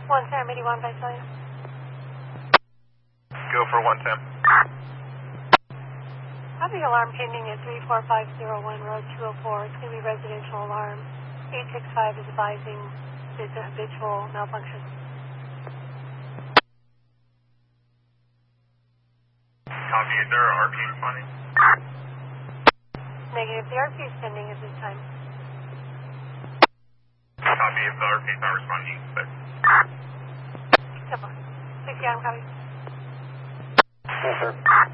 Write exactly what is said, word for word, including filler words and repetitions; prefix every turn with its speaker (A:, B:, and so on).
A: one Sam eighty-one, Visalia.
B: Go for one Sam.
A: Copy alarm pending at three four five zero one Road two oh four. It's going to be residential alarm. eight six five is advising it's a habitual malfunction.
B: Copy, is there an R P responding?
A: Negative. The R P is pending at this time.
B: Copy, if the R P is not responding, but...
A: Come on. six Adam, copy.
C: Yes, sir.